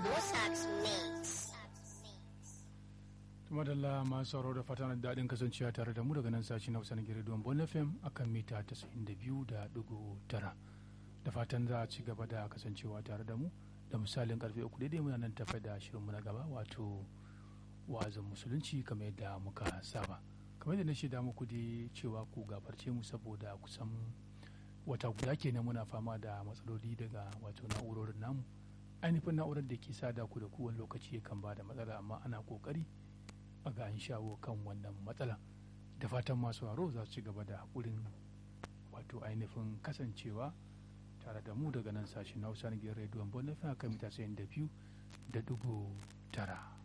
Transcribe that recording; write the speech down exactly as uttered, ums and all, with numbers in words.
Mossack's Mix. Tumadalla masu sauraro da fatan daɗin kasancewa tare da mu daga nan sashi na Hausa na Gidan Bon F M akan mita tasa'in da biyu da ɗigo tara. Da fatan za a ci gaba da kasancewa tare da mu da misalin karfe uku daidai muna nan tafe da shirinmu na gaba wato wa'azin musulunci kamar yadda muka saba. Kamar yadda na shaida muku dai cewa ku gafarce mu saboda kusan wata guda kenan muna fama da matsaloli daga wato na'urorin namu. Ainihin na'urar da ke sada ku da kowane lokaci yakan ba da matsala amma ana kokari a ga an shawo kan wannan matsala. Da fatan masu haro za su ci gaba da haƙurin wato ainihin kasancewa tare da mu daga nan sashen Hausa na gidan rediyon Bon F M kan mita sayin da biyu da dubu tara.